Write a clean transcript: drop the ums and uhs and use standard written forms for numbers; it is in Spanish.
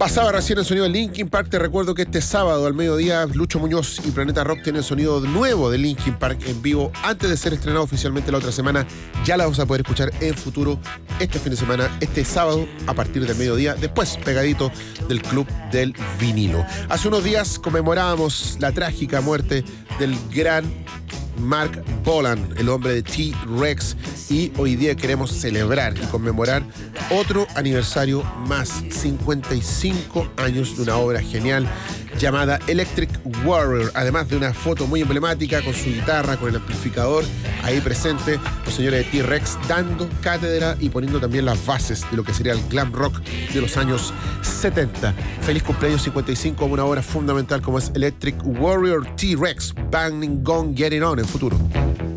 Pasaba recién el sonido de Linkin Park. Te recuerdo que este sábado al mediodía Lucho Muñoz y Planeta Rock tienen el sonido nuevo de Linkin Park en vivo antes de ser estrenado oficialmente la otra semana. Ya la vamos a poder escuchar en futuro este fin de semana, este sábado a partir del mediodía, después pegadito del Club del Vinilo. Hace unos días conmemorábamos la trágica muerte del gran Mark Bolan, el hombre de T-Rex, y hoy día queremos celebrar y conmemorar otro aniversario más, 55 años de una obra genial llamada Electric Warrior, además de una foto muy emblemática con su guitarra, con el amplificador ahí presente, los señores de T-Rex dando cátedra y poniendo también las bases de lo que sería el glam rock de los años 70. Feliz cumpleaños 55 a una obra fundamental como es Electric Warrior, T-Rex, Banging Gong Getting On en futuro.